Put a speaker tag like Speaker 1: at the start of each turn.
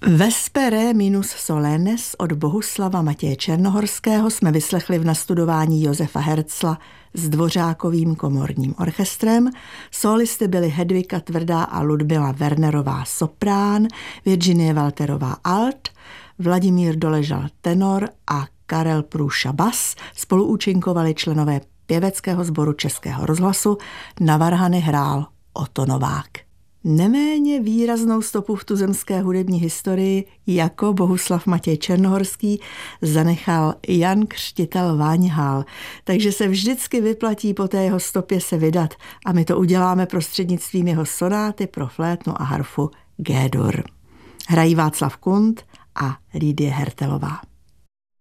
Speaker 1: Vespere minus solenes od Bohuslava Matěje Černohorského jsme vyslechli v nastudování Josefa Herzla s Dvořákovým komorním orchestrem. Sólisty byly Hedvika Tvrdá a Ludmila Wernerová soprán, Virginie Walterová alt, Vladimír Doležal tenor a Karel Průša bas. Spolu účinkovali členové pěveckého sboru Českého rozhlasu, na varhany hrál Oto Novák. Neméně výraznou stopu v tuzemské hudební historii jako Bohuslav Matěj Černohorský zanechal Jan Křtitel Váňhal, takže se vždycky vyplatí po té jeho stopě se vydat a my to uděláme prostřednictvím jeho sonáty pro flétnu a harfu G-dur. Hrají Václav Kund a Lídie Hertelová.